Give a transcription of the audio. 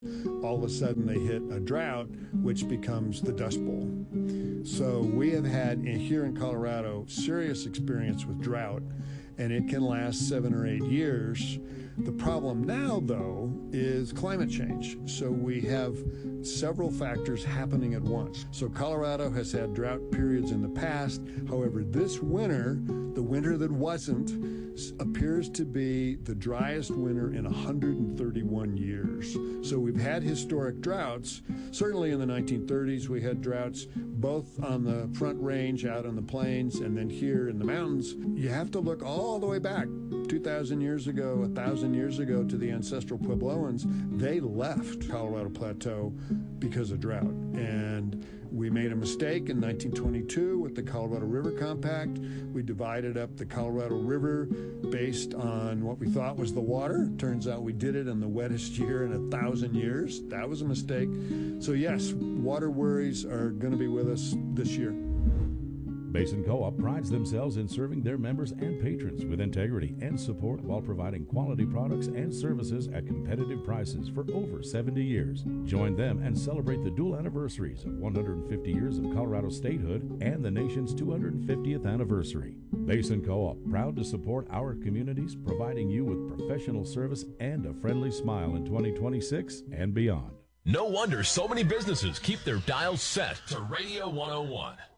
All of a sudden they hit a drought, which becomes the Dust Bowl. So we have had here in Colorado serious experience with drought, and it can last 7 or 8 years. The problem now, though, is climate change. So we have several factors happening at once. So Colorado has had drought periods in the past. However, this winter, the winter that wasn't, appears to be the driest winter in 131 years. So we've had historic droughts. Certainly in the 1930s, we had droughts both on the Front Range, out on the plains, and then here in the mountains. You have to look all the way back, 2,000 years ago, 1,000 years ago, to the ancestral Puebloans. They left Colorado Plateau because of drought. And we made a mistake in 1922 with the Colorado River Compact. We divided up the Colorado River based on what we thought was the water. Turns out we did it in the wettest year in 1,000 years. That was a mistake. So yes, water worries are going to be with us this year. Basin Co-op prides themselves in serving their members and patrons with integrity and support while providing quality products and services at competitive prices for over 70 years. Join them and celebrate the dual anniversaries of 150 years of Colorado statehood and the nation's 250th anniversary. Basin Co-op, proud to support our communities, providing you with professional service and a friendly smile in 2026 and beyond. No wonder so many businesses keep their dials set to Radio 101.